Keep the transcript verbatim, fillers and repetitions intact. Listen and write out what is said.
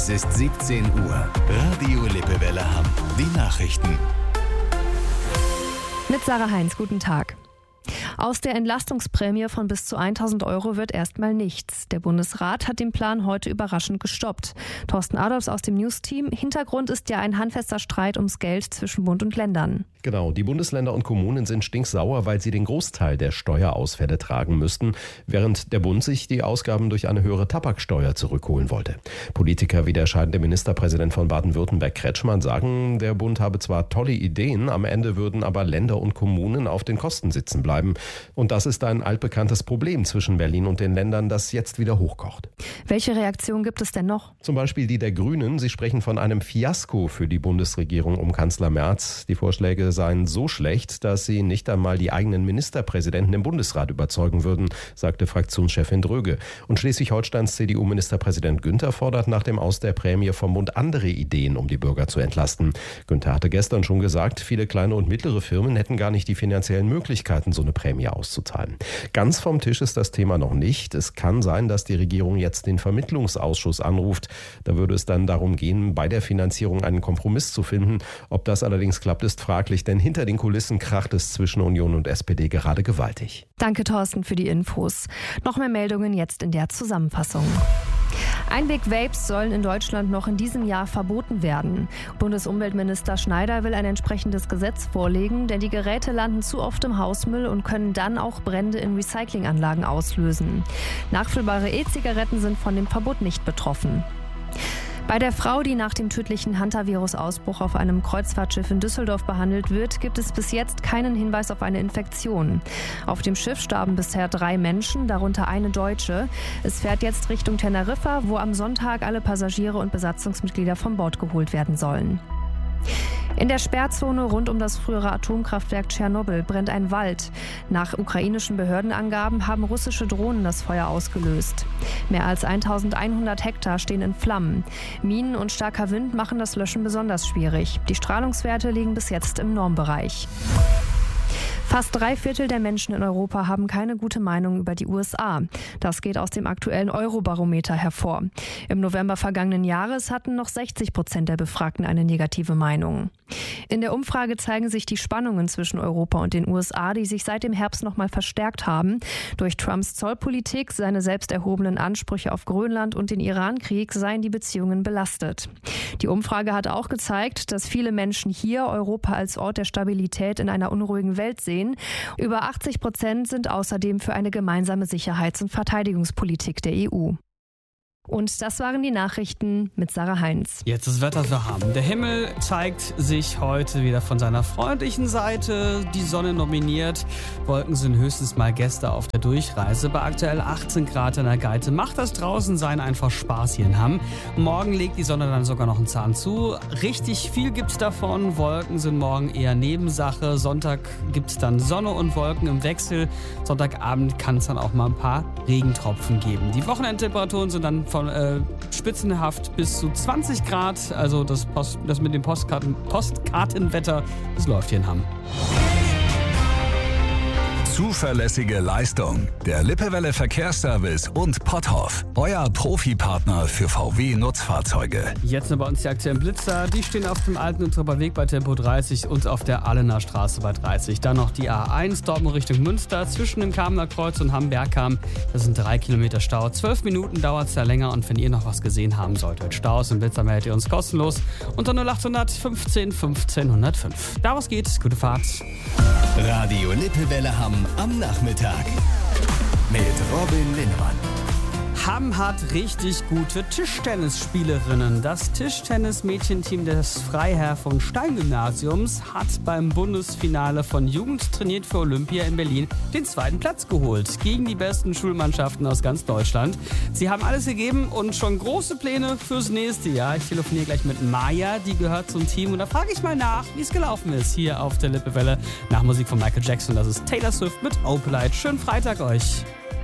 Es ist siebzehn Uhr. Radio Lippewelle Hamm. Die Nachrichten. Mit Sarah Heinz, guten Tag. Aus der Entlastungsprämie von bis zu tausend Euro wird erstmal nichts. Der Bundesrat hat den Plan heute überraschend gestoppt. Thorsten Adolfs aus dem News-Team. Hintergrund ist ja ein handfester Streit ums Geld zwischen Bund und Ländern. Genau, die Bundesländer und Kommunen sind stinksauer, weil sie den Großteil der Steuerausfälle tragen müssten, während der Bund sich die Ausgaben durch eine höhere Tabaksteuer zurückholen wollte. Politiker wie der scheidende Ministerpräsident von Baden-Württemberg Kretschmann sagen, der Bund habe zwar tolle Ideen, am Ende würden aber Länder und Kommunen auf den Kosten sitzen bleiben. Und das ist ein altbekanntes Problem zwischen Berlin und den Ländern, das jetzt wieder hochkocht. Welche Reaktion gibt es denn noch? Zum Beispiel die der Grünen. Sie sprechen von einem Fiasko für die Bundesregierung um Kanzler Merz. Die Vorschläge seien so schlecht, dass sie nicht einmal die eigenen Ministerpräsidenten im Bundesrat überzeugen würden, sagte Fraktionschefin Dröge. Und Schleswig-Holsteins C D U-Ministerpräsident Günther fordert nach dem Aus der Prämie vom Bund andere Ideen, um die Bürger zu entlasten. Günther hatte gestern schon gesagt, viele kleine und mittlere Firmen hätten gar nicht die finanziellen Möglichkeiten, so eine Prämie auszuzahlen. Ganz vom Tisch ist das Thema noch nicht. Es kann sein, dass die Regierung jetzt den Vermittlungsausschuss anruft. Da würde es dann darum gehen, bei der Finanzierung einen Kompromiss zu finden. Ob das allerdings klappt, ist fraglich, denn hinter den Kulissen kracht es zwischen Union und S P D gerade gewaltig. Danke, Thorsten, für die Infos. Noch mehr Meldungen jetzt in der Zusammenfassung. Einweg-Vapes sollen in Deutschland noch in diesem Jahr verboten werden. Bundesumweltminister Schneider will ein entsprechendes Gesetz vorlegen, denn die Geräte landen zu oft im Hausmüll und können dann auch Brände in Recyclinganlagen auslösen. Nachfüllbare E-Zigaretten sind von dem Verbot nicht betroffen. Bei der Frau, die nach dem tödlichen Hantavirus-Ausbruch auf einem Kreuzfahrtschiff in Düsseldorf behandelt wird, gibt es bis jetzt keinen Hinweis auf eine Infektion. Auf dem Schiff starben bisher drei Menschen, darunter eine Deutsche. Es fährt jetzt Richtung Teneriffa, wo am Sonntag alle Passagiere und Besatzungsmitglieder von Bord geholt werden sollen. In der Sperrzone rund um das frühere Atomkraftwerk Tschernobyl brennt ein Wald. Nach ukrainischen Behördenangaben haben russische Drohnen das Feuer ausgelöst. Mehr als eintausendeinhundert Hektar stehen in Flammen. Minen und starker Wind machen das Löschen besonders schwierig. Die Strahlungswerte liegen bis jetzt im Normbereich. Fast drei Viertel der Menschen in Europa haben keine gute Meinung über die U S A. Das geht aus dem aktuellen Eurobarometer hervor. Im November vergangenen Jahres hatten noch sechzig Prozent der Befragten eine negative Meinung. In der Umfrage zeigen sich die Spannungen zwischen Europa und den U S A, die sich seit dem Herbst noch mal verstärkt haben. Durch Trumps Zollpolitik, seine selbst erhobenen Ansprüche auf Grönland und den Irankrieg seien die Beziehungen belastet. Die Umfrage hat auch gezeigt, dass viele Menschen hier Europa als Ort der Stabilität in einer unruhigen Welt sehen. Über achtzig Prozent sind außerdem für eine gemeinsame Sicherheits- und Verteidigungspolitik der E U. Und das waren die Nachrichten mit Sarah Heinz. Jetzt das Wetter für Hamm. Der Himmel zeigt sich heute wieder von seiner freundlichen Seite. Die Sonne nominiert. Wolken sind höchstens mal Gäste auf der Durchreise. Bei aktuell achtzehn Grad in der Geite macht das Draußensein einfach Spaß hier in Hamm. Morgen legt die Sonne dann sogar noch einen Zahn zu. Richtig viel gibt's davon. Wolken sind morgen eher Nebensache. Sonntag gibt's dann Sonne und Wolken im Wechsel. Sonntagabend kann es dann auch mal ein paar Regentropfen geben. Die Wochenendtemperaturen sind dann von äh, spitzenhaft bis zu zwanzig Grad. Also das, Post, das mit dem Postkarten, Postkartenwetter, das läuft hier in Hamm. Zuverlässige Leistung. Der Lippewelle Verkehrsservice und Potthoff. Euer Profipartner für V W-Nutzfahrzeuge. Jetzt noch bei uns die aktuellen Blitzer. Die stehen auf dem alten Utreber Weg bei Tempo dreißig und auf der Ahlener Straße bei dreißig. Dann noch die A eins Dortmund Richtung Münster zwischen dem Kamener Kreuz und Hamm-Bergkam. Das sind drei Kilometer Stau. Zwölf Minuten dauert es da länger und wenn ihr noch was gesehen haben solltet, Staus und Blitzer, meldet ihr uns kostenlos unter null achthundert fünfzehn fünfzehn hundertfünf. Daraus geht's. Gute Fahrt. Radio Lippewelle Hamm am Nachmittag mit Robin Linnemann. Hamm hat richtig gute Tischtennisspielerinnen. Das Tischtennis-Mädchenteam des Freiherr von Stein Gymnasiums hat beim Bundesfinale von Jugend trainiert für Olympia in Berlin den zweiten Platz geholt. Gegen die besten Schulmannschaften aus ganz Deutschland. Sie haben alles gegeben und schon große Pläne fürs nächste Jahr. Ich telefoniere gleich mit Maya, die gehört zum Team. Und da frage ich mal nach, wie es gelaufen ist hier auf der Lippewelle. Nach Musik von Michael Jackson. Das ist Taylor Swift mit Opalite. Schönen Freitag euch.